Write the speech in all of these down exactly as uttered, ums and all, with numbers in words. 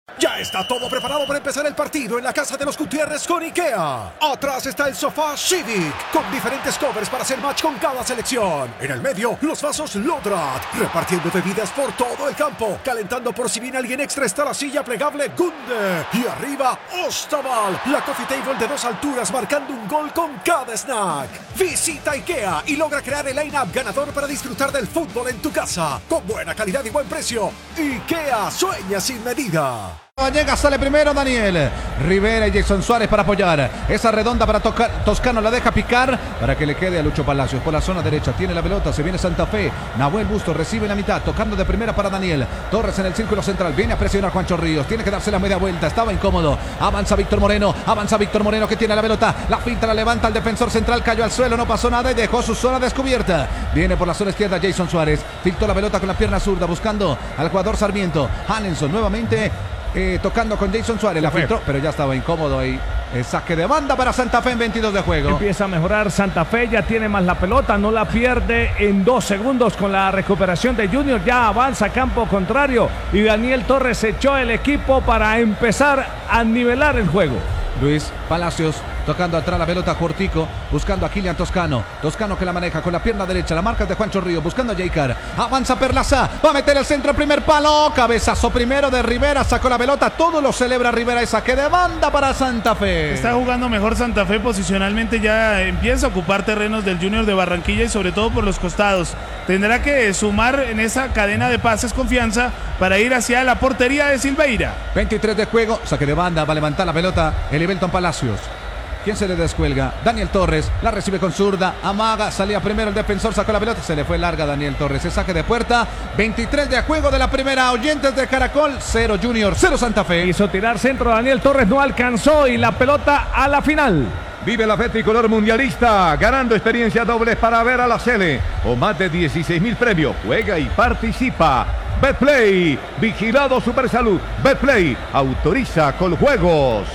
Ya está todo preparado para empezar el partido en la casa de los Gutiérrez con IKEA. Atrás está el sofá Civic, con diferentes covers para hacer match con cada selección. En el medio, los vasos Lodrat, repartiendo bebidas por todo el campo. Calentando por si viene alguien extra está la silla plegable Gunde. Y arriba, Ostaval, la coffee table de dos alturas marcando un gol con cada snack. Visita IKEA y logra crear el line-up ganador para disfrutar del fútbol en tu casa. Con buena calidad y buen precio. IKEA sueña sin medida. Llega, sale primero Daniel Rivera y Jason Suárez para apoyar. Esa redonda para tocar, Toscano la deja picar para que le quede a Lucho Palacios. Por la zona derecha tiene la pelota, se viene Santa Fe. Nahuel Bustos recibe en la mitad, tocando de primera para Daniel Torres en el círculo central. Viene a presionar Juancho Ríos, tiene que darse la media vuelta, estaba incómodo. Avanza Víctor Moreno, avanza Víctor Moreno que tiene la pelota. La finta la levanta el defensor central, cayó al suelo, no pasó nada y dejó su zona descubierta. Viene por la zona izquierda Jason Suárez, filtró la pelota con la pierna zurda buscando al jugador Sarmiento. Hanenson nuevamente Eh, tocando con Jason Suárez, la filtró, pero ya estaba incómodo ahí. El saque de banda para Santa Fe en veintidós de juego. Empieza a mejorar Santa Fe, ya tiene más la pelota, no la pierde en dos segundos con la recuperación de Junior. Ya avanza a campo contrario y Daniel Torres echó el equipo para empezar a nivelar el juego. Luis Palacios tocando atrás la pelota, Cortico buscando a Kilian Toscano. Toscano que la maneja con la pierna derecha, la marca de Juancho Ríos buscando a Jaycar. Avanza Perlaza, va a meter el centro, primer palo, cabezazo primero de Rivera, sacó la pelota, todo lo celebra Rivera y saque de banda para Santa Fe. Está jugando mejor Santa Fe posicionalmente, ya empieza a ocupar terrenos del Junior de Barranquilla y sobre todo por los costados. Tendrá que sumar en esa cadena de pases confianza para ir hacia la portería de Silveira. veintitrés de juego, saque de banda, va a levantar la pelota Elivelton Palacios. ¿Quién se le descuelga? Daniel Torres, la recibe con zurda, amaga, salía primero el defensor, sacó la pelota, se le fue larga Daniel Torres, el saque de puerta, veintitrés de juego de la primera, oyentes de Caracol, cero Junior, cero Santa Fe. Hizo tirar centro, Daniel Torres no alcanzó y la pelota a la final. Vive la fe tricolor mundialista, ganando experiencia doble para ver a la Sele, o más de dieciséis mil premios, juega y participa. Betplay, vigilado Supersalud, Betplay, autoriza con juegos.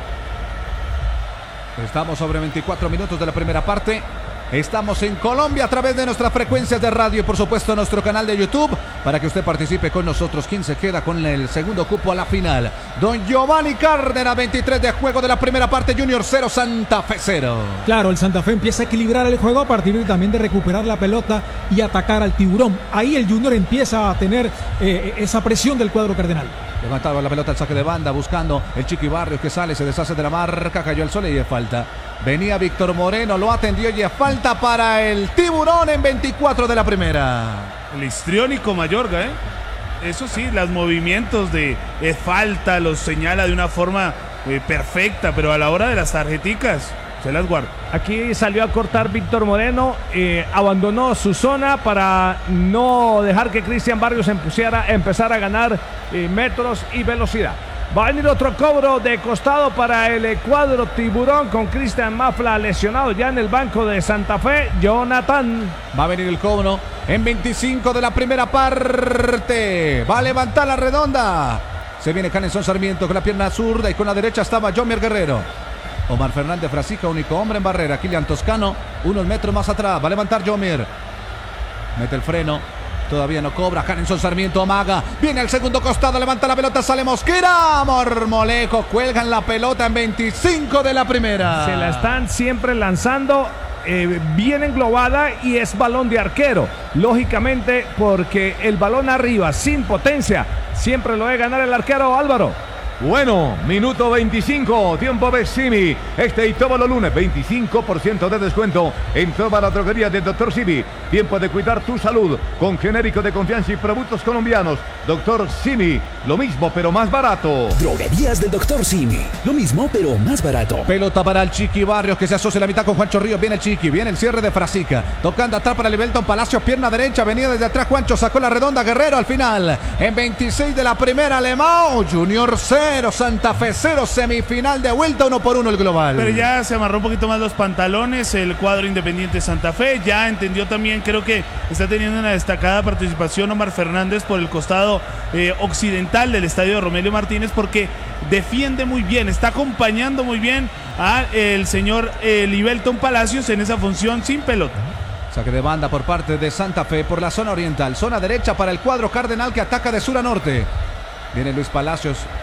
Estamos sobre veinticuatro minutos de la primera parte. Estamos en Colombia a través de nuestras frecuencias de radio y por supuesto nuestro canal de YouTube para que usted participe con nosotros. ¿Quién se queda con el segundo cupo a la final? Don Giovanni Cárdenas, veintitrés de juego de la primera parte, Junior cero, Santa Fe cero. Claro, el Santa Fe empieza a equilibrar el juego a partir también de recuperar la pelota y atacar al tiburón. Ahí el Junior empieza a tener eh, esa presión del cuadro cardenal. Levantaba la pelota al saque de banda buscando el Chiqui Barrios que sale, se deshace de la marca, cayó al sol y es falta. Venía Víctor Moreno, lo atendió y es falta para el tiburón en veinticuatro de la primera. El histriónico Mayorga, ¿eh? Eso sí, los movimientos de es falta los señala de una forma eh, perfecta, pero a la hora de las tarjeticas se las guarda. Aquí salió a cortar Víctor Moreno, eh, abandonó su zona para no dejar que Cristian Barrios empusiera, empezara a ganar eh, metros y velocidad. Va a venir otro cobro de costado para el cuadro tiburón con Cristian Mafla lesionado ya en el banco de Santa Fe. Jonathan. Va a venir el cobro en veinticinco de la primera parte. Va a levantar la redonda. Se viene Hanenson Sarmiento con la pierna zurda y con la derecha estaba Jomier Guerrero. Omar Fernández Frasica, único hombre en barrera. Kilian Toscano, unos metros más atrás. Va a levantar Jomier. Mete el freno. Todavía no cobra. Hanenson Sarmiento amaga. Viene al segundo costado. Levanta la pelota. Sale Mosquera. Mormolejo. Cuelgan la pelota en veinticinco de la primera. Se la están siempre lanzando. Eh, bien englobada y es balón de arquero. Lógicamente, porque el balón arriba, sin potencia, siempre lo debe ganar el arquero Álvaro. Bueno, minuto veinticinco, tiempo de Simi. Este y todos los lunes, veinticinco por ciento de descuento en toda la droguería de Doctor Simi. Tiempo de cuidar tu salud con genérico de confianza y productos colombianos. Doctor Simi, lo mismo pero más barato. Droguerías del Doctor Simi, lo mismo pero más barato. Pelota para el Chiqui Barrios que se asocia la mitad con Juancho Ríos. Viene el Chiqui, viene el cierre de Frasica. Tocando atrás para Elivelton Palacios, pierna derecha. Venía desde atrás Juancho, sacó la redonda Guerrero al final. En veintiséis de la primera, Alemão, Junior cero, Santa Fe cero, semifinal de vuelta, uno por uno el global. Pero ya se amarró un poquito más los pantalones el cuadro Independiente Santa Fe. Ya entendió también, creo que está teniendo una destacada participación Omar Fernández por el costado eh, occidental del estadio de Romelio Martínez, porque defiende muy bien, está acompañando muy bien al señor eh, Elivelton Palacios en esa función sin pelota. Saque de banda por parte de Santa Fe por la zona oriental. Zona derecha para el cuadro cardenal que ataca de sur a norte. Viene Luis Palacios